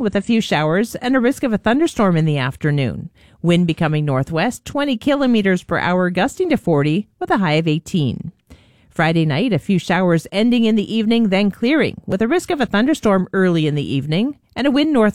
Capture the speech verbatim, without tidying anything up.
with a few showers and a risk of a thunderstorm in the afternoon. Wind becoming northwest, twenty kilometers per hour, gusting to forty with a high of eighteen. Friday night, a few showers ending in the evening, then clearing with a risk of a thunderstorm early in the evening and a wind north